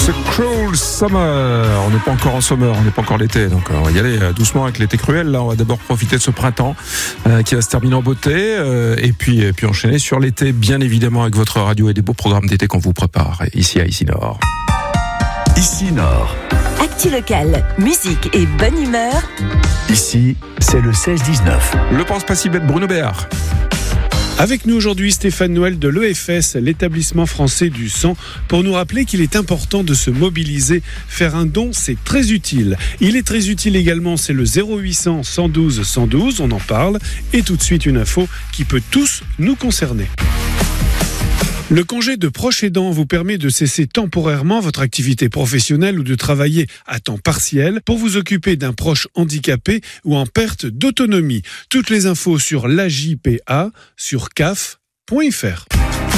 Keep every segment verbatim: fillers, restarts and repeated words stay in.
The Cruel Summer. On n'est pas encore en summer, on n'est pas encore l'été, donc on va y aller doucement avec l'été cruel. Là, on va d'abord profiter de ce printemps euh, qui va se terminer en beauté, euh, et puis et puis enchaîner sur l'été, bien évidemment, avec votre radio et des beaux programmes d'été qu'on vous prépare ici à Ici Nord. Ici Nord. Actu locale, musique et bonne humeur. Ici, c'est le seize dix-neuf. Le pense pas si bête, Bruno Béard. Avec nous aujourd'hui Stéphane Noël de l'E F S, l'établissement français du sang, pour nous rappeler qu'il est important de se mobiliser. Faire un don, c'est très utile. Il est très utile également, c'est le zéro huit cents cent douze cent douze, on en parle. Et tout de suite une info qui peut tous nous concerner. Le congé de proche aidant vous permet de cesser temporairement votre activité professionnelle ou de travailler à temps partiel pour vous occuper d'un proche handicapé ou en perte d'autonomie. Toutes les infos sur l'A J P A sur C A F point F R.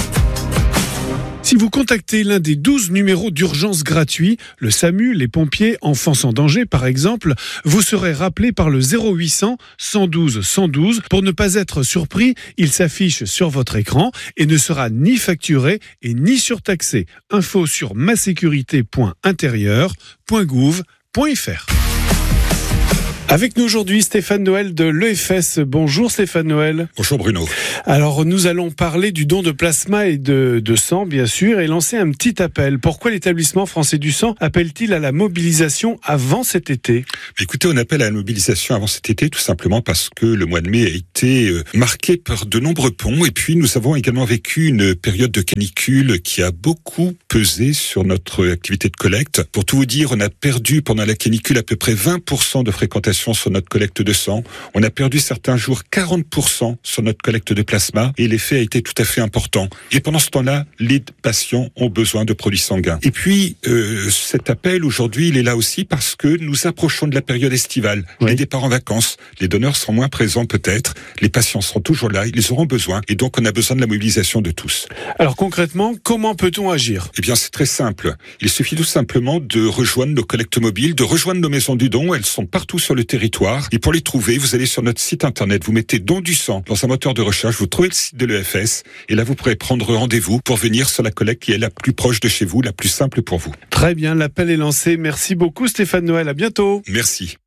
Si vous contactez l'un des douze numéros d'urgence gratuits, le SAMU, les pompiers, enfants en danger par exemple, vous serez rappelé par le zéro huit cents cent douze cent douze. Pour ne pas être surpris, il s'affiche sur votre écran et ne sera ni facturé et ni surtaxé. Info sur masécurité point intérieur point gouv point F R. Avec nous aujourd'hui Stéphane Noël de l'E F S. Bonjour Stéphane Noël. Bonjour Bruno. Alors nous allons parler du don de plasma et de, de sang bien sûr et lancer un petit appel. Pourquoi l'établissement français du sang appelle-t-il à la mobilisation avant cet été ? Écoutez, on appelle à la mobilisation avant cet été tout simplement parce que le mois de mai a été marqué par de nombreux ponts et puis nous avons également vécu une période de canicule qui a beaucoup pesé sur notre activité de collecte. Pour tout vous dire, on a perdu pendant la canicule à peu près vingt pour cent de fréquentation sur notre collecte de sang. On a perdu certains jours quarante pour cent sur notre collecte de plasma et l'effet a été tout à fait important. Et pendant ce temps-là, les patients ont besoin de produits sanguins. Et puis, euh, cet appel aujourd'hui, il est là aussi parce que nous approchons de la période estivale. Oui. Les départs en vacances, les donneurs seront moins présents peut-être, les patients seront toujours là, ils auront besoin et donc on a besoin de la mobilisation de tous. Alors concrètement, comment peut-on agir ? Eh bien, c'est très simple. Il suffit tout simplement de rejoindre nos collectes mobiles, de rejoindre nos maisons du don. Elles sont partout sur le territoire. Et pour les trouver, vous allez sur notre site internet, vous mettez don du sang dans un moteur de recherche, vous trouvez le site de l'E F S et là vous pourrez prendre rendez-vous pour venir sur la collecte qui est la plus proche de chez vous, la plus simple pour vous. Très bien, l'appel est lancé. Merci beaucoup Stéphane Noël, à bientôt. Merci.